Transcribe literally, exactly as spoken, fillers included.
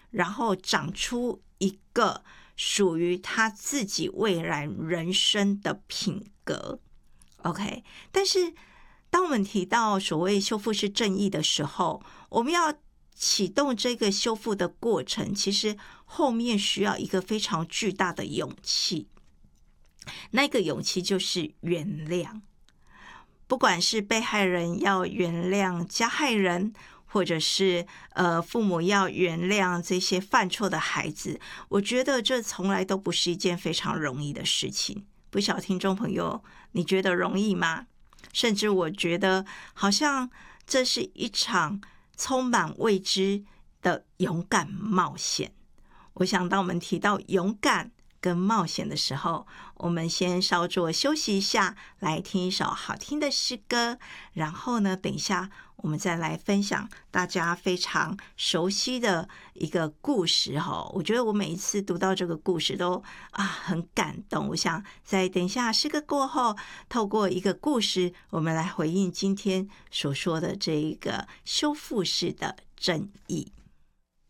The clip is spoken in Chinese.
然后长出一个属于他自己未来人生的品格。 OK， 但是当我们提到所谓修复式正义的时候，我们要启动这个修复的过程，其实后面需要一个非常巨大的勇气。那个勇气就是原谅，不管是被害人要原谅加害人，或者是呃父母要原谅这些犯错的孩子，我觉得这从来都不是一件非常容易的事情。不晓得听众朋友，你觉得容易吗？甚至我觉得好像这是一场充满未知的勇敢冒险。我想当我们提到勇敢跟冒险的时候，我们先稍作休息一下，来听一首好听的诗歌，然后呢，等一下我们再来分享大家非常熟悉的一个故事哈。我觉得我每一次读到这个故事都啊很感动。我想在等一下诗歌过后，透过一个故事，我们来回应今天所说的这一个修复式的正义。